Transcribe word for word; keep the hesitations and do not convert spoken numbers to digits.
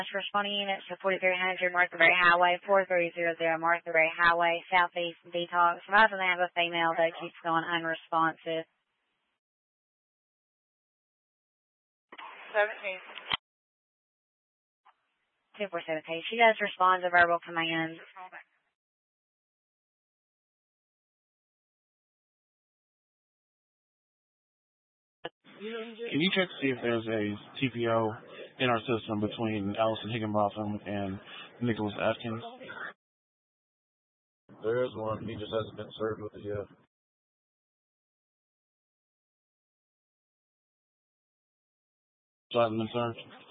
Responding units to forty-three hundred Marthabury Highway, four three zero zero Marthabury Highway, Southeast Detox. Advising they have a female that keeps going unresponsive. seventeen. two four seventeen. She does respond to verbal commands. Can you check to see if there's a T P O in our system between Allison Higginbotham and Nicholas Atkins? There is one. He just hasn't been served with it yet. So I haven't been served?